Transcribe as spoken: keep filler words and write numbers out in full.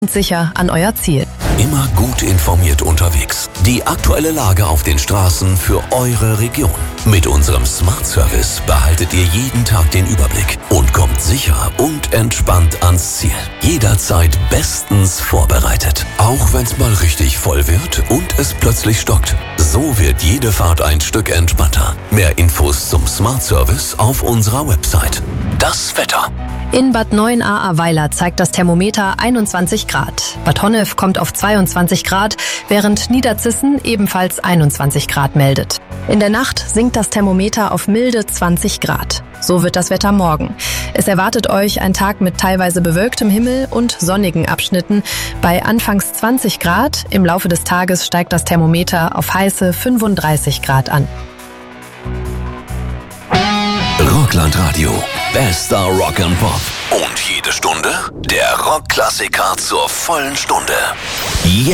sicher an euer Ziel. Immer gut informiert unterwegs. Die aktuelle Lage auf den Straßen für eure Region. Mit unserem Smart Service behaltet ihr jeden Tag den Überblick und kommt sicher und entspannt ans Ziel. Jederzeit bestens vorbereitet. Auch wenn es mal richtig voll wird und es plötzlich stockt. So wird jede Fahrt ein Stück entspannter. Mehr Infos zum Smart Service auf unserer Website. Das Wetter. In Bad Neuenahr-Ahrweiler zeigt das Thermometer einundzwanzig Grad. Bad Honnef kommt auf zweiundzwanzig Grad, während Niederzissen ebenfalls einundzwanzig Grad meldet. In der Nacht sinkt das Thermometer auf milde zwanzig Grad. So wird das Wetter morgen. Es erwartet euch ein Tag mit teilweise bewölktem Himmel und sonnigen Abschnitten. Bei anfangs zwanzig Grad, im Laufe des Tages steigt das Thermometer auf heiße fünfunddreißig Grad an. Rockland Radio. Bester Rock and Pop. Und jede Stunde der Rockklassiker zur vollen Stunde.